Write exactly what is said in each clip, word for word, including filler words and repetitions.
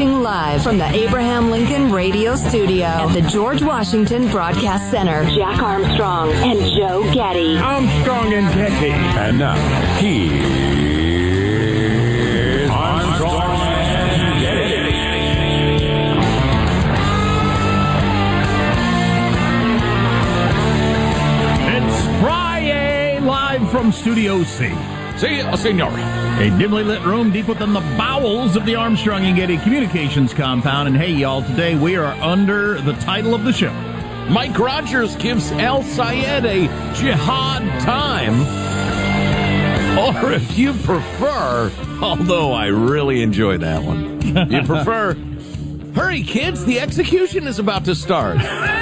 Broadcasting live from the Abraham Lincoln Radio Studio at the George Washington Broadcast Center. Jack Armstrong and Joe Getty. Armstrong and Getty. And now, he is Armstrong and Getty. It's Friday, live from Studio C. See, senor. A dimly lit room deep within the bowels of the Armstrong and Getty Communications compound. And hey, y'all, today we are under the title of the show. Mike Rogers gives Al Sayed a jihad time. Or if you prefer, although I really enjoy that one, you prefer, hurry kids, the execution is about to start.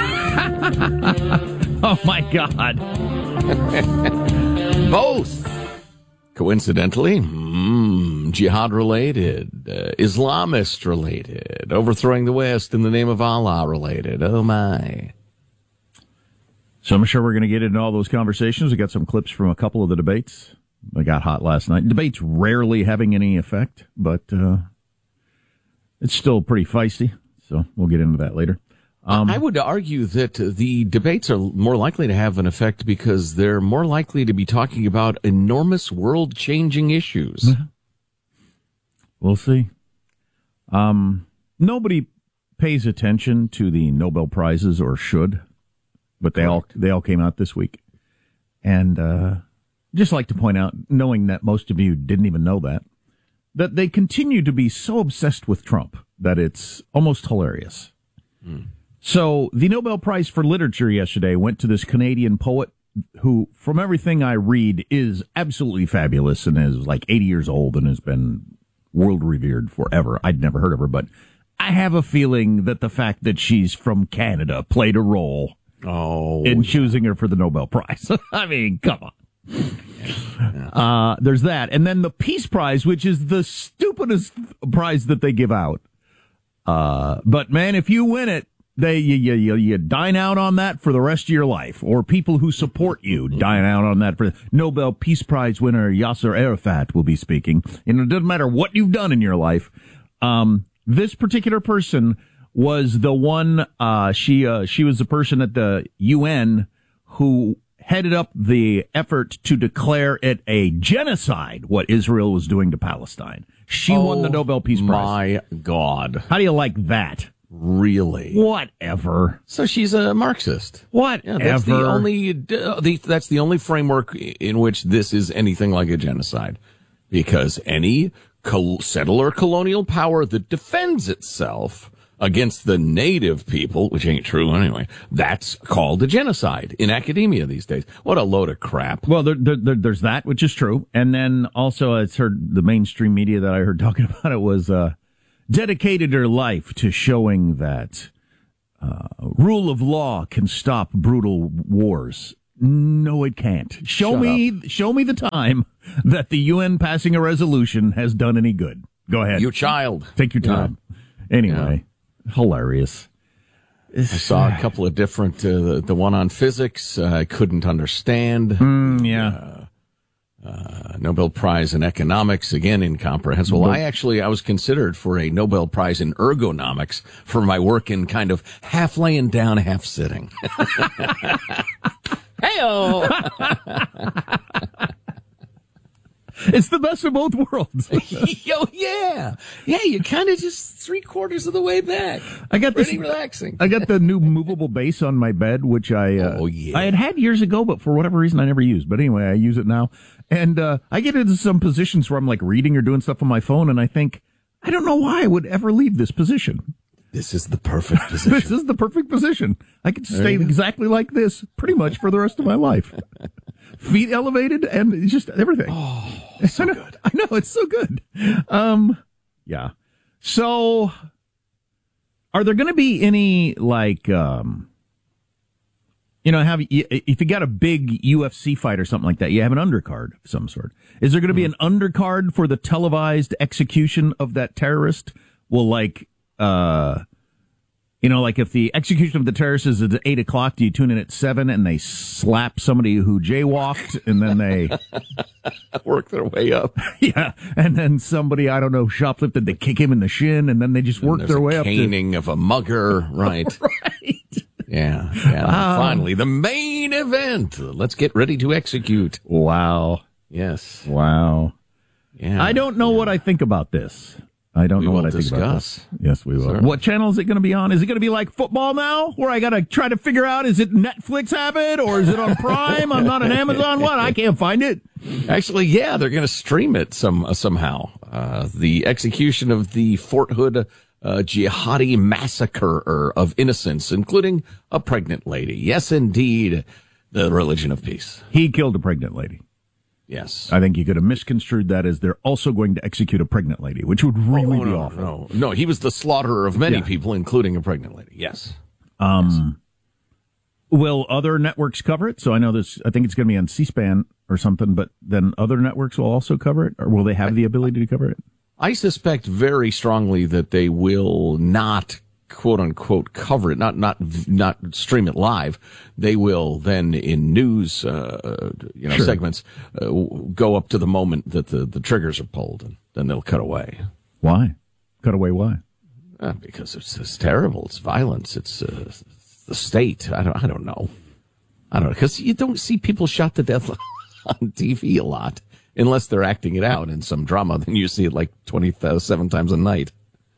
Oh my God. Both. Coincidentally, mm, jihad-related, uh, Islamist-related, overthrowing the West in the name of Allah-related. Oh, my. So I'm sure we're going to get into all those conversations. We got some clips from a couple of the debates. They got hot last night. Debates rarely having any effect, but uh, it's still pretty feisty. So we'll get into that later. Um, I would argue that the debates are more likely to have an effect because they're more likely to be talking about enormous world-changing issues. We'll see. Um, nobody pays attention to the Nobel Prizes, or should, but they all they all came out this week. And uh, just like to point out, knowing that most of you didn't even know that, that they continue to be so obsessed with Trump that it's almost hilarious. Hmm. So the Nobel Prize for Literature yesterday went to this Canadian poet who, from everything I read, is absolutely fabulous and is like eighty years old and has been world revered forever. I'd never heard of her, but I have a feeling that the fact that she's from Canada played a role oh, in yeah. choosing her for the Nobel Prize. I mean, come on. Yeah. Uh, there's that. And then the Peace Prize, which is the stupidest prize that they give out. Uh, but man, if you win it, They you, you you dine out on that for the rest of your life, or people who support you dine out on that. For Nobel Peace Prize winner Yasser Arafat will be speaking, and it doesn't matter what you've done in your life. Um, this particular person was the one. Uh, she uh, she was the person at the U N who headed up the effort to declare it a genocide what Israel was doing to Palestine. She oh, won the Nobel Peace Prize. My God, how do you like that? Really? Whatever. So she's a Marxist. Whatever. Yeah, that's the only. Uh, the, that's the only framework in which this is anything like a genocide, because any col- settler colonial power that defends itself against the native people, which ain't true anyway, that's called a genocide in academia these days. What a load of crap. Well, there, there, there, there's that, which is true, and then also it's heard the mainstream media that I heard talking about it was. Uh, dedicated her life to showing that uh, rule of law can stop brutal wars. No, it can't. Show Shut me, up. show me the time that the U N passing a resolution has done any good. Go ahead. You child. Take your time. Yeah. Anyway, yeah. Hilarious. I saw a couple of different, uh, the, the one on physics, uh, I couldn't understand. Mm, yeah. Uh, Uh, Nobel Prize in Economics, again, incomprehensible. I actually, I was considered for a Nobel Prize in Ergonomics for my work in kind of half laying down, half sitting. Hey-o! It's the best of both worlds. Yo, yeah. Yeah, you're kind of just three quarters of the way back. I got Pretty this, relaxing. I got the new movable base on my bed, which I, uh, oh, yeah. I had had years ago, but for whatever reason I never used. But anyway, I use it now. And, uh, I get into some positions where I'm like reading or doing stuff on my phone, and I think, I don't know why I would ever leave this position. This is the perfect position. This is the perfect position. I could stay exactly like this pretty much for the rest of my life. Feet elevated and just everything. Oh, so I know, good. I know, it's so good. Um, yeah. So, are there going to be any, like, um, you know, have if you got a big U F C fight or something like that, you have an undercard of some sort. Is there going to be an undercard for the televised execution of that terrorist? Will, like, uh, You know, like if the execution of the terrorists is at eight o'clock, do you tune in at seven and they slap somebody who jaywalked and then they work their way up? Yeah. And then somebody, I don't know, shoplifted, they kick him in the shin and then they just work their way a up. Caning to... of a mugger. Right. Right. Yeah. yeah. Um, Finally, the main event. Let's get ready to execute. Wow. Yes. Wow. Yeah. I don't know yeah. what I think about this. I don't we know will what I think discuss. about this. Yes, we will. Sure. What channel is it going to be on? Is it going to be like football now, where I got to try to figure out, is it Netflix have it, or is it on Prime? I'm not an Amazon one. I can't find it. Actually, yeah, they're going to stream it some uh, somehow. Uh, the execution of the Fort Hood uh, jihadi massacre of innocents, including a pregnant lady. Yes, indeed, the religion of peace. He killed a pregnant lady. Yes. I think you could have misconstrued that as they're also going to execute a pregnant lady, which would really oh, be no, awful. No, no, he was the slaughterer of many Yeah. people, including a pregnant lady. Yes. Um, yes. Will other networks cover it? So I know this, I think it's going to be on C-SPAN or something, but then other networks will also cover it, or will they have the ability to cover it? I suspect very strongly that they will not, quote unquote, cover it, not not not stream it live. They will then, in news, uh, you know, Sure. segments, uh, go up to the moment that the, the triggers are pulled, and then they'll cut away. Why? Cut away? Why? Uh, because it's, it's terrible. It's violence. It's uh, the state. I don't. I don't know. I don't know, because you don't see people shot to death on T V a lot unless they're acting it out in some drama. Then you see it like twenty-seven times a night.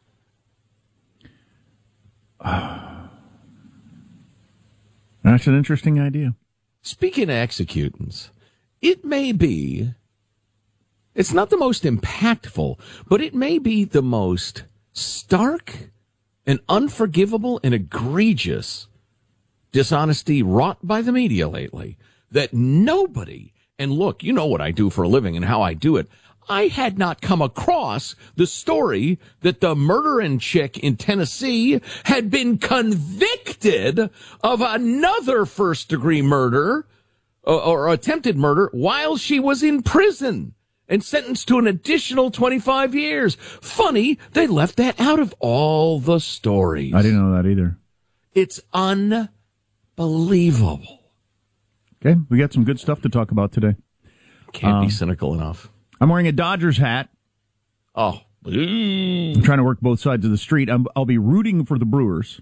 That's an interesting idea. Speaking of executants, it may be, it's not the most impactful, but it may be the most stark and unforgivable and egregious dishonesty wrought by the media lately that nobody, and look, you know what I do for a living and how I do it. I had not come across the story that the murdering chick in Tennessee had been convicted of another first-degree murder or, or attempted murder while she was in prison and sentenced to an additional twenty-five years. Funny, they left that out of all the stories. I didn't know that either. It's unbelievable. Okay, we got some good stuff to talk about today. Can't Um, be cynical enough. I'm wearing a Dodgers hat. Oh. I'm trying to work both sides of the street. I'm, I'll be rooting for the Brewers.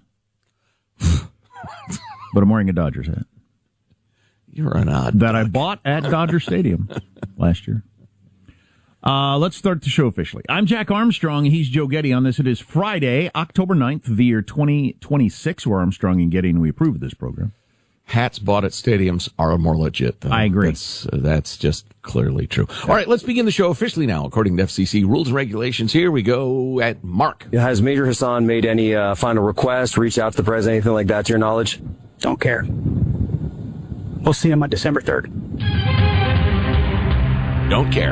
But I'm wearing a Dodgers hat. You're an odd That I duck. bought at Dodger Stadium last year. Uh, let's start the show officially. I'm Jack Armstrong. He's Joe Getty on this. It is Friday, October ninth, the year twenty twenty-six. We're Armstrong and Getty, and we approve of this program. Hats bought at stadiums are more legit, though. I agree. That's, uh, that's just clearly true. All right, let's begin the show officially now. According to F C C rules and regulations, here we go at Mark. Has Major Hassan made any uh, final request, reached out to the president, anything like that, to your knowledge? Don't care. We'll see him on December third. Don't care.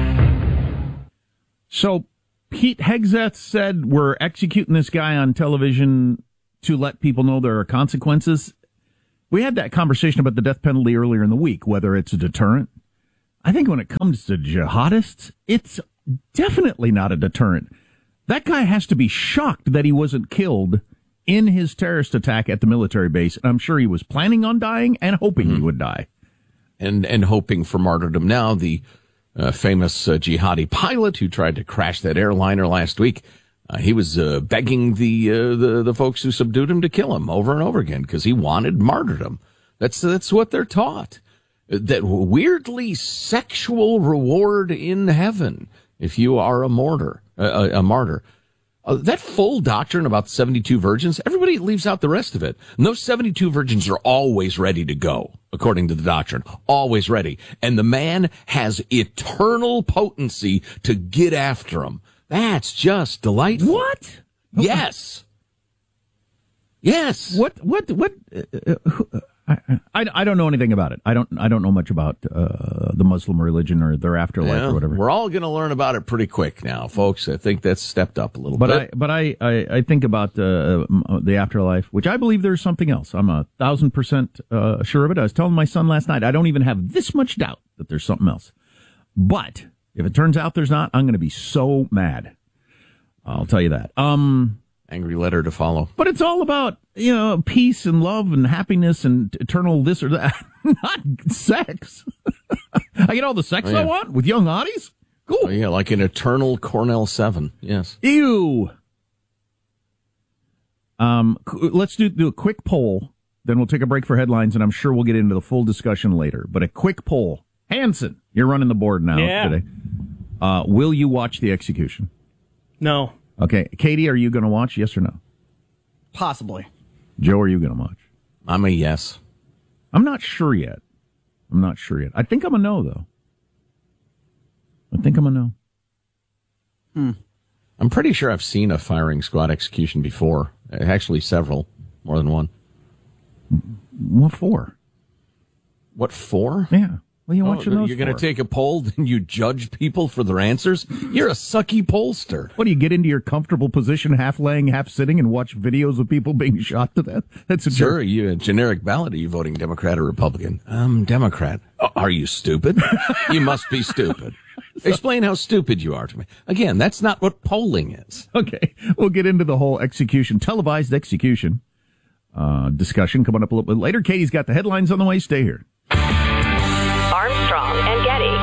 So Pete Hegseth said we're executing this guy on television to let people know there are consequences. We had that conversation about the death penalty earlier in the week, whether it's a deterrent. I think when it comes to jihadists, it's definitely not a deterrent. That guy has to be shocked that he wasn't killed in his terrorist attack at the military base. And I'm sure he was planning on dying and hoping mm-hmm. he would die. And, and hoping for martyrdom. Now, the uh, famous uh, jihadi pilot who tried to crash that airliner last week, Uh, he was uh, begging the, uh, the the folks who subdued him to kill him over and over again because he wanted martyrdom. That's that's what they're taught. That weirdly sexual reward in heaven if you are a martyr. Uh, a, a martyr. Uh, that full doctrine about seventy-two virgins, everybody leaves out the rest of it. And those seventy-two virgins are always ready to go, according to the doctrine. Always ready. And the man has eternal potency to get after them. That's just delightful. What? Yes. Yes. What? What? What? Uh, uh, I, I, I don't know anything about it. I don't. I don't know much about uh, the Muslim religion or their afterlife Yeah, or whatever. We're all going to learn about it pretty quick now, folks. I think that's stepped up a little but bit. I, but I, I, I think about uh, the afterlife, which I believe there's something else. I'm a thousand percent uh, sure of it. I was telling my son last night, I don't even have this much doubt that there's something else. But if it turns out there's not, I'm going to be so mad. I'll tell you that. Um, Angry letter to follow. But it's all about, you know, peace and love and happiness and eternal this or that, not sex. I get all the sex Oh, yeah. I want with young hotties? Cool. Oh, yeah, like an eternal Cornell seven. Yes. Ew. Um, let's do, do a quick poll. Then we'll take a break for headlines, and I'm sure we'll get into the full discussion later. But a quick poll. Hanson, you're running the board now Yeah. today. Uh, will you watch the execution? No, Okay. Katie, are you going to watch? Yes or no? possibly. Joe, are you going to watch? I'm a yes. I'm not sure yet. I'm not sure yet. I think I'm a no, though. I think I'm a no. I'm pretty sure I've seen a firing squad execution before. Actually, several. More than one. What for? What for? Yeah. Well, you Oh, watching those you're going to for? take a poll, then you judge people for their answers? You're a sucky pollster. What, do you get into your comfortable position, half laying, half sitting, and watch videos of people being shot to death? That's a Sure, joke. you a generic ballot. Are you voting Democrat or Republican? I'm Democrat. Oh, are you stupid? You must be stupid. Explain how stupid you are to me. Again, that's not what polling is. Okay, we'll get into the whole execution, televised execution uh, discussion coming up a little bit later. Katie's got the headlines on the way. Stay here. Armstrong and Getty.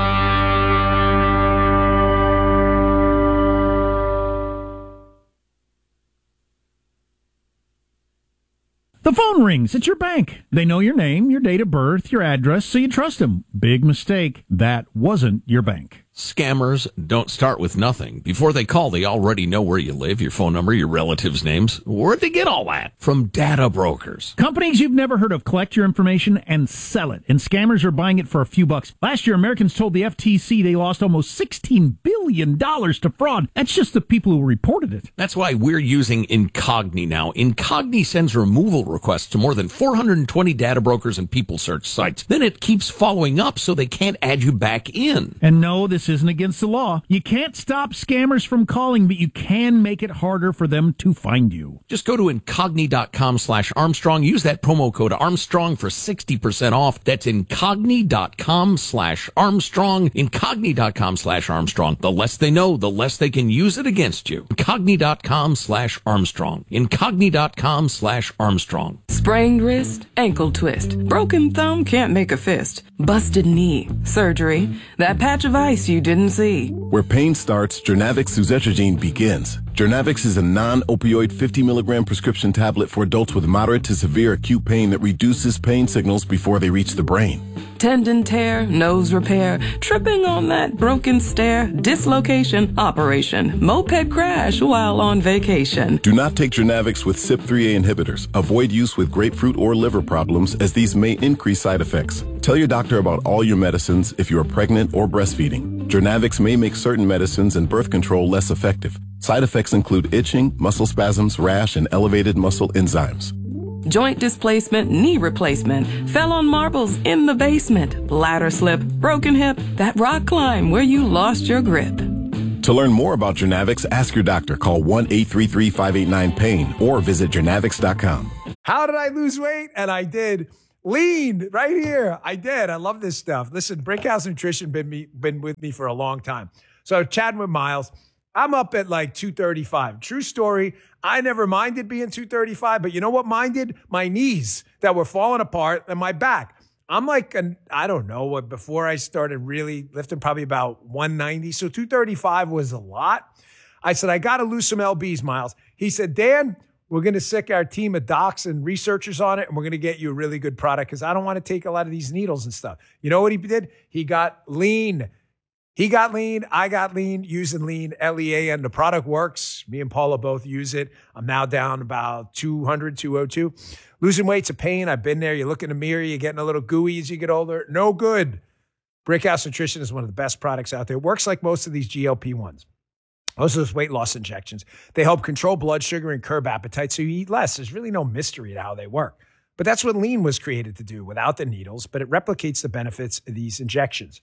The phone rings. It's your bank. They know your name, your date of birth, your address, so you trust them. Big mistake. That wasn't your bank. Scammers don't start with nothing. Before they call, they already know where you live, your phone number, your relatives' names. Where'd they get all that? From data brokers. Companies you've never heard of collect your information and sell it, and scammers are buying it for a few bucks. Last year, Americans told the F T C they lost almost sixteen billion dollars to fraud. That's just the people who reported it. That's why we're using Incogni now. Incogni sends removal requests to more than four hundred twenty data brokers and people search sites. Then it keeps following up so they can't add you back in. And no, this isn't against the law. You can't stop scammers from calling, but you can make it harder for them to find you. Just go to incogni.com slash Armstrong. Use that promo code Armstrong for sixty percent off. That's incogni.com slash Armstrong. Incogni.com slash Armstrong. The less they know, the less they can use it against you. Incogni.com slash Armstrong. Incogni.com slash Armstrong. Sprained wrist, ankle twist, broken thumb can't make a fist, busted knee, surgery, that patch of ice you didn't see. Where pain starts, Jernavix suzetrigine begins. Jernavix is a non-opioid fifty milligram prescription tablet for adults with moderate to severe acute pain that reduces pain signals before they reach the brain. Tendon tear, nose repair, tripping on that broken stair, dislocation, operation, moped crash while on vacation. Do not take Jernavix with C Y P three A inhibitors. Avoid use with grapefruit or liver problems, as these may increase side effects. Tell your doctor about all your medicines if you are pregnant or breastfeeding. Jernavix may make certain medicines and birth control less effective. Side effects include itching, muscle spasms, rash, and elevated muscle enzymes. Joint displacement, knee replacement, fell on marbles in the basement, bladder slip, broken hip, that rock climb where you lost your grip. To learn more about Jernavix, ask your doctor. Call one eight three three, five eight nine, pain or visit Jernavix dot com. How did I lose weight? And I did. Lean right here. I did. I love this stuff. Listen, Brickhouse Nutrition been me been with me for a long time. So chatting with Miles, I'm up at like two thirty-five. True story. I never minded being two thirty-five, but you know what minded? My knees that were falling apart and my back. I'm like, an, I don't know what, before I started really lifting, probably about one ninety. So two thirty-five was a lot. I said, I got to lose some lbs, Miles. He said, Dan, we're going to sick our team of docs and researchers on it, and we're going to get you a really good product because I don't want to take a lot of these needles and stuff. You know what he did? He got lean. He got lean. I got lean using lean, L E A N. The product works. Me and Paula both use it. I'm now down about two hundred, two oh two. Losing weight's a pain. I've been there. You look in the mirror, you're getting a little gooey as you get older. No good. Brickhouse Nutrition is one of the best products out there. It works like most of these G L P ones. Most of those weight loss injections. They help control blood sugar and curb appetite so you eat less. There's really no mystery to how they work. But that's what lean was created to do without the needles, but it replicates the benefits of these injections.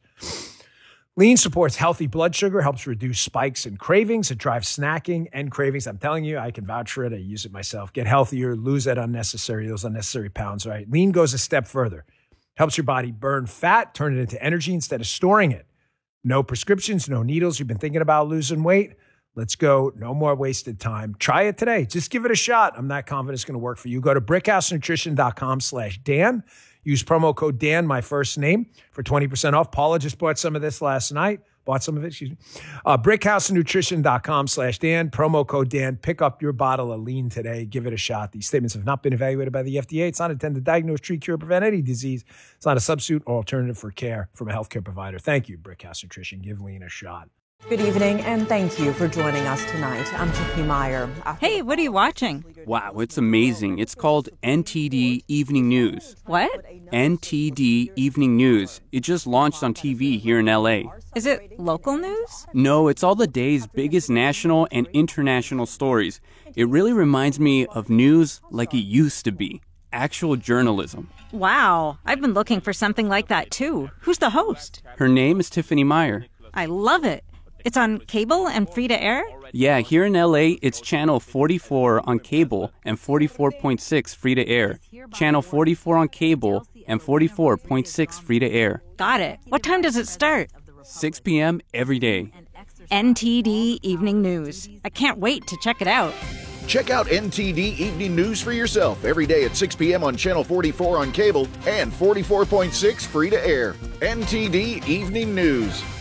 Lean supports healthy blood sugar, helps reduce spikes and cravings. It drives snacking and cravings. I'm telling you, I can vouch for it. I use it myself. Get healthier, lose that unnecessary, those unnecessary pounds, right? Lean goes a step further. Helps your body burn fat, turn it into energy instead of storing it. No prescriptions, no needles. You've been thinking about losing weight. Let's go. No more wasted time. Try it today. Just give it a shot. I'm not confident it's going to work for you. Go to brickhousenutrition.com slash Dan. Use promo code Dan, my first name, for twenty percent off. Paula just bought some of this last night. Bought some of it, excuse me. Uh, brickhousenutrition.com slash Dan. Promo code Dan. Pick up your bottle of lean today. Give it a shot. These statements have not been evaluated by the F D A. It's not intended to diagnose, treat, cure, or prevent any disease. It's not a substitute or alternative for care from a healthcare provider. Thank you, Brickhouse Nutrition. Give lean a shot. Good evening, and thank you for joining us tonight. I'm Tiffany Meyer. Hey, what are you watching? Wow, it's amazing. It's called N T D Evening News. What? N T D Evening News. It just launched on T V here in L A. Is it local news? No, it's all the day's biggest national and international stories. It really reminds me of news like it used to be. Actual journalism. Wow, I've been looking for something like that too. Who's the host? Her name is Tiffany Meyer. I love it. It's on cable and free to air? Yeah, here in L A, it's channel forty-four on cable and forty-four point six free to air. Channel forty-four on cable and forty-four point six free to air. Got it. What time does it start? six p.m. every day. N T D Evening News. I can't wait to check it out. Check out N T D Evening News for yourself every day at six p.m. on Channel forty-four on cable and forty-four point six free to air. N T D Evening News.